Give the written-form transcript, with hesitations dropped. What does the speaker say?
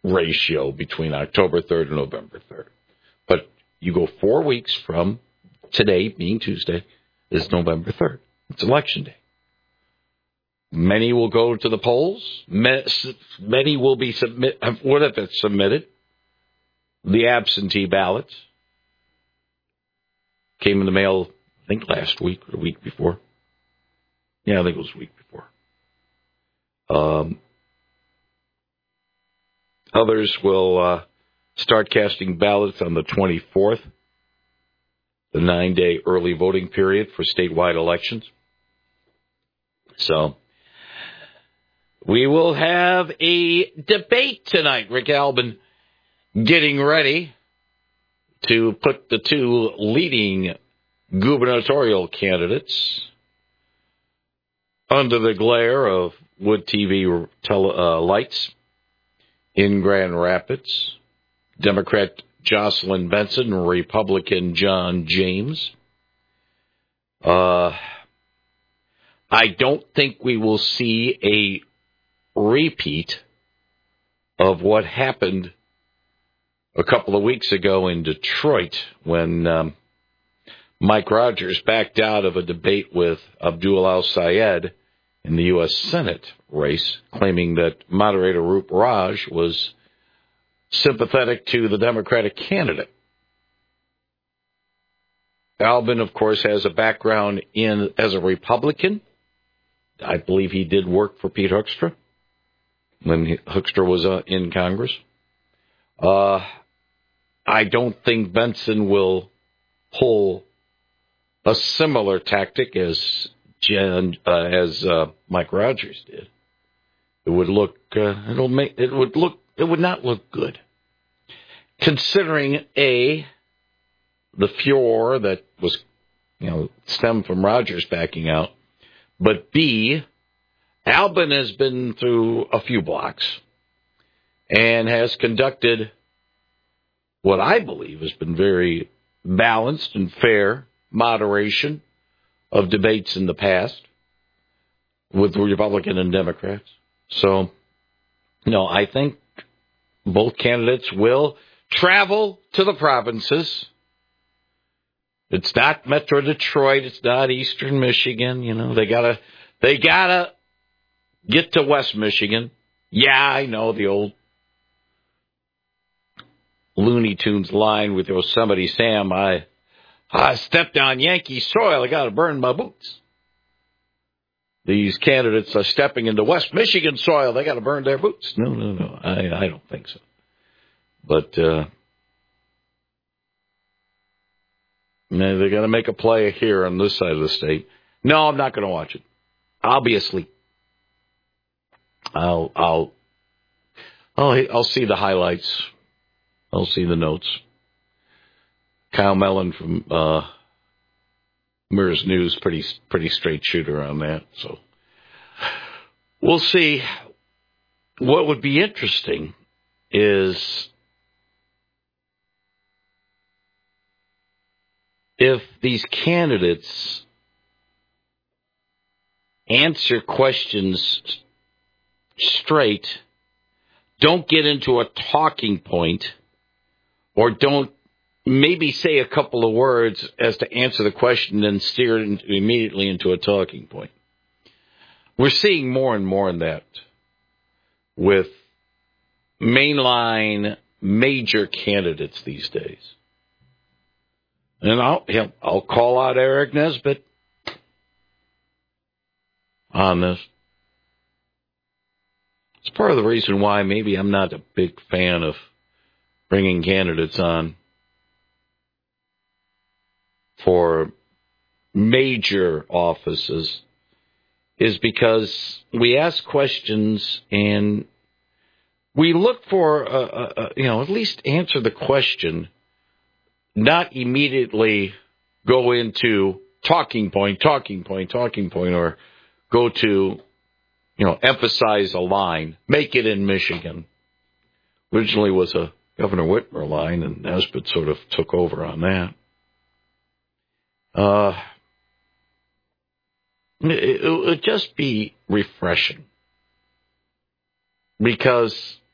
ratio between October 3rd and November 3rd. But you go 4 weeks from today, being Tuesday, is November 3rd. It's Election Day. Many will go to the polls. Many will be submitted. The absentee ballots came in the mail, I think, last week or the week before. Yeah, I think it was the week before. Others will start casting ballots on the 24th, the 9-day early voting period for statewide elections. So we will have a debate tonight. Rick Albin getting ready to put the two leading gubernatorial candidates under the glare of Wood TV lights in Grand Rapids. Democrat Jocelyn Benson, Republican John James. I don't think we will see a repeat of what happened a couple of weeks ago in Detroit when Mike Rogers backed out of a debate with Abdul Al-Sayed in the U.S. Senate race, claiming that moderator Roop Raj was sympathetic to the Democratic candidate. Albin, of course, has a background as a Republican. I believe he did work for Pete Hoekstra when Hoekstra was in Congress. I don't think Benson will pull a similar tactic as Mike Rogers did. It would look. It would not look good, considering the furor that was, stemmed from Rogers backing out, but B, Albin has been through a few blocks and has conducted what I believe has been very balanced and fair moderation of debates in the past with Republican and Democrats. So, I think both candidates will travel to the provinces. It's not Metro Detroit. It's not Eastern Michigan. They gotta get to West Michigan. Yeah, I know the old Looney Tunes line with Yosemite Sam. I stepped on Yankee soil. I gotta burn my boots. These candidates are stepping into West Michigan soil. They got to burn their boots. No. I don't think so. But they got to make a play here on this side of the state. No, I'm not going to watch it. I'll be asleep. I'll see the highlights. I'll see the notes. Kyle Mellon from Mirrors News, pretty straight shooter on that. So we'll see. What would be interesting is if these candidates answer questions straight, don't get into a talking point, or don't maybe say a couple of words as to answer the question, then steer it immediately into a talking point. We're seeing more and more in that with mainline major candidates these days. And I'll call out Eric Nesbitt on this. It's part of the reason why maybe I'm not a big fan of bringing candidates on for major offices, is because we ask questions and we look for, at least answer the question, not immediately go into talking point, or go to, emphasize a line, make it in Michigan. Originally was a Governor Whitmer line, and Nesbitt sort of took over on that. It would just be refreshing, because